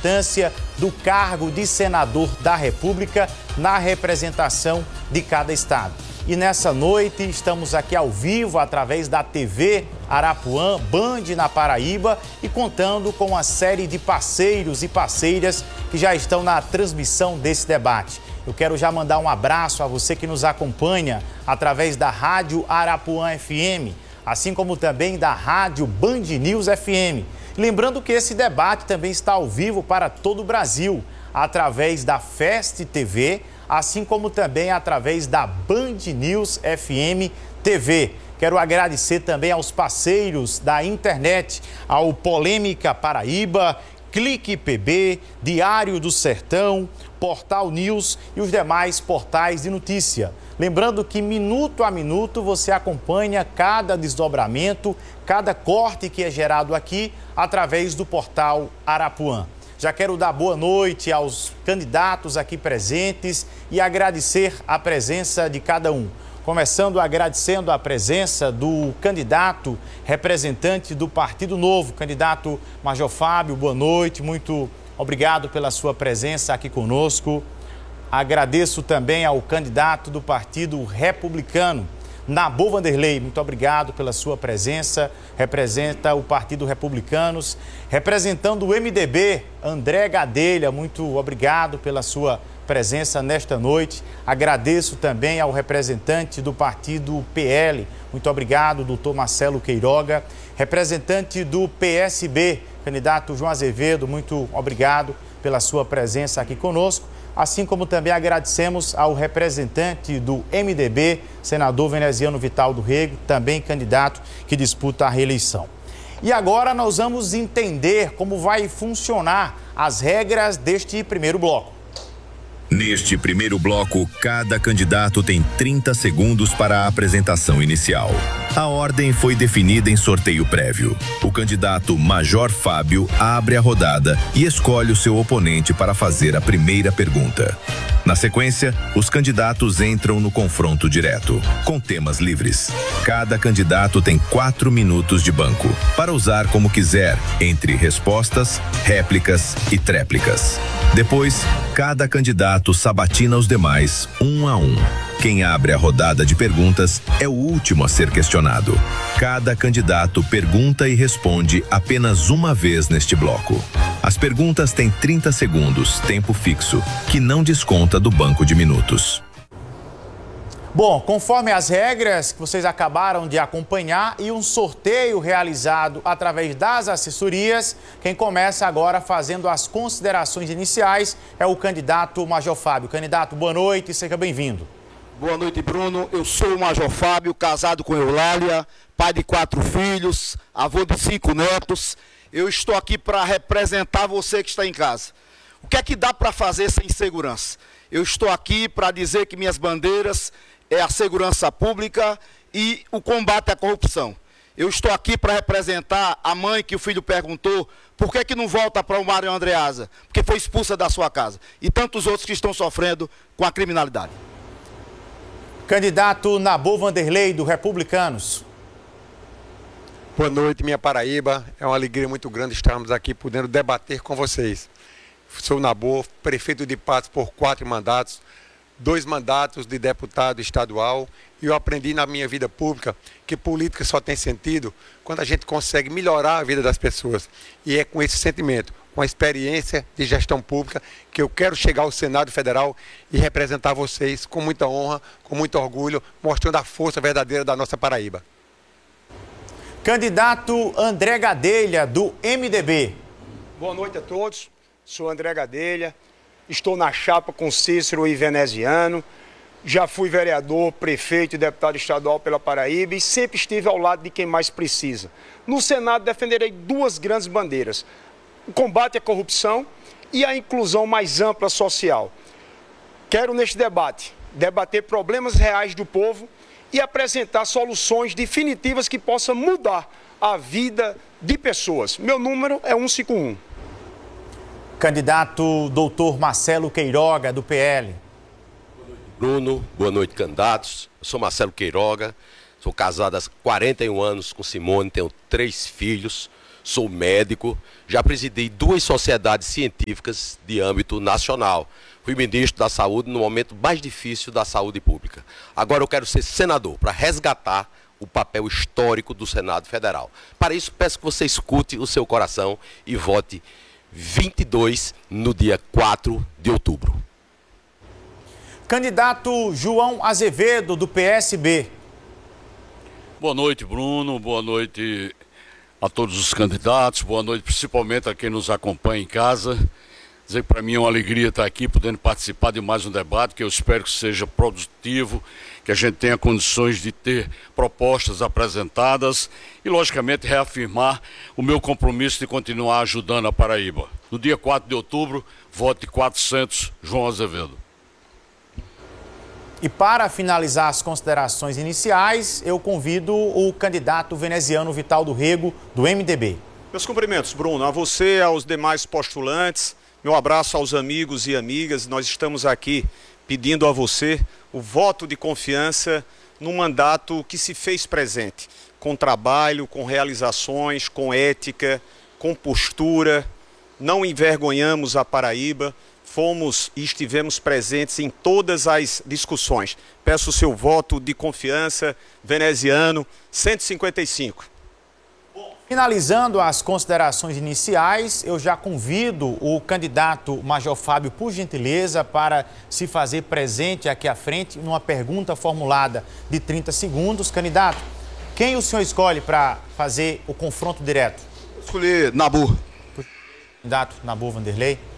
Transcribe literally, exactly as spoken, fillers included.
importância do cargo de senador da República na representação de cada estado. E nessa noite estamos aqui ao vivo através da T V Arapuã, Band na Paraíba e contando com uma série de parceiros e parceiras que já estão na transmissão desse debate. Eu quero já mandar um abraço a você que nos acompanha através da Rádio Arapuã F M, assim como também da Rádio Band News F M. Lembrando que esse debate também está ao vivo para todo o Brasil, através da Fest T V, assim como também através da Band News F M T V. Quero agradecer também aos parceiros da internet, ao Polêmica Paraíba, Clique P B, Diário do Sertão, Portal News e os demais portais de notícia. Lembrando que minuto a minuto você acompanha cada desdobramento, cada corte que é gerado aqui através do portal Arapuã. Já quero dar boa noite aos candidatos aqui presentes e agradecer a presença de cada um. Começando agradecendo a presença do candidato representante do Partido Novo, candidato Major Fábio, boa noite, muito obrigado pela sua presença aqui conosco. Agradeço também ao candidato do Partido Republicano, Nabor Vanderlei, muito obrigado pela sua presença, representa o Partido Republicanos. Representando o M D B, André Gadelha, muito obrigado pela sua presença nesta noite. Agradeço também ao representante do Partido P L, muito obrigado, doutor Marcelo Queiroga. Representante do P S B, candidato João Azevedo, muito obrigado pela sua presença aqui conosco. Assim como também agradecemos ao representante do M D B, senador veneziano Vital do Rego, também candidato que disputa a reeleição. E agora nós vamos entender como vai funcionar as regras deste primeiro bloco. Neste primeiro bloco, cada candidato tem trinta segundos para a apresentação inicial. A ordem foi definida em sorteio prévio. O candidato Major Fábio abre a rodada e escolhe o seu oponente para fazer a primeira pergunta. Na sequência, os candidatos entram no confronto direto, com temas livres. Cada candidato tem quatro minutos de banco, para usar como quiser, entre respostas, réplicas e tréplicas. Depois, cada candidato sabatina os demais, um a um. Quem abre a rodada de perguntas é o último a ser questionado. Cada candidato pergunta e responde apenas uma vez neste bloco. As perguntas têm trinta segundos, tempo fixo, que não desconta do banco de minutos. Bom, conforme as regras que vocês acabaram de acompanhar e um sorteio realizado através das assessorias, quem começa agora fazendo as considerações iniciais é o candidato Major Fábio. Candidato, boa noite e seja bem-vindo. Boa noite, Bruno. Eu sou o Major Fábio, casado com Eulália, pai de quatro filhos, avô de cinco netos. Eu estou aqui para representar você que está em casa. O que é que dá para fazer sem segurança? Eu estou aqui para dizer que minhas bandeiras é a segurança pública e o combate à corrupção. Eu estou aqui para representar a mãe que o filho perguntou por que que não volta para o Mário Andreasa, porque foi expulsa da sua casa. E tantos outros que estão sofrendo com a criminalidade. Candidato Nabor Vanderlei, do Republicanos. Boa noite, minha Paraíba. É uma alegria muito grande estarmos aqui podendo debater com vocês. Sou Nabor, prefeito de Patos por quatro mandatos, dois mandatos de deputado estadual, e eu aprendi na minha vida pública que política só tem sentido quando a gente consegue melhorar a vida das pessoas. E é com esse sentimento, com a experiência de gestão pública, que eu quero chegar ao Senado Federal e representar vocês com muita honra, com muito orgulho, mostrando a força verdadeira da nossa Paraíba. Candidato André Gadelha, do M D B. Boa noite a todos, sou André Gadelha, estou na chapa com Cícero e Veneziano, já fui vereador, prefeito e deputado estadual pela Paraíba e sempre estive ao lado de quem mais precisa. No Senado defenderei duas grandes bandeiras: o combate à corrupção e a inclusão mais ampla social. Quero neste debate debater problemas reais do povo e apresentar soluções definitivas que possam mudar a vida de pessoas. Meu número é cento e cinquenta e um. Candidato doutor Marcelo Queiroga, do P L. Boa noite, Bruno. Boa noite, candidatos. Eu sou Marcelo Queiroga, sou casado há quarenta e um anos com Simone, tenho três filhos, sou médico, já presidi duas sociedades científicas de âmbito nacional. Fui ministro da Saúde no momento mais difícil da saúde pública. Agora eu quero ser senador para resgatar o papel histórico do Senado Federal. Para isso, peço que você escute o seu coração e vote vinte e dois no dia quatro de outubro. Candidato João Azevedo, do P S B. Boa noite, Bruno. Boa noite a todos os candidatos. Boa noite principalmente a quem nos acompanha em casa. Dizer que para mim é uma alegria estar aqui, podendo participar de mais um debate, que eu espero que seja produtivo, que a gente tenha condições de ter propostas apresentadas e, logicamente, reafirmar o meu compromisso de continuar ajudando a Paraíba. No dia quatro de outubro, vote quatrocentos, João Azevedo. E para finalizar as considerações iniciais, eu convido o candidato veneziano Vital do Rego, do M D B. Meus cumprimentos, Bruno, a você, aos demais postulantes. Meu abraço aos amigos e amigas. Nós estamos aqui pedindo a você o voto de confiança num mandato que se fez presente, com trabalho, com realizações, com ética, com postura. Não envergonhamos a Paraíba, fomos e estivemos presentes em todas as discussões. Peço o seu voto de confiança, veneziano, cento e cinquenta e cinco. Finalizando as considerações iniciais, eu já convido o candidato Major Fábio, por gentileza, para se fazer presente aqui à frente numa pergunta formulada de trinta segundos. Candidato, quem o senhor escolhe para fazer o confronto direto? Escolhi Nabu. Candidato Nabu Vanderlei.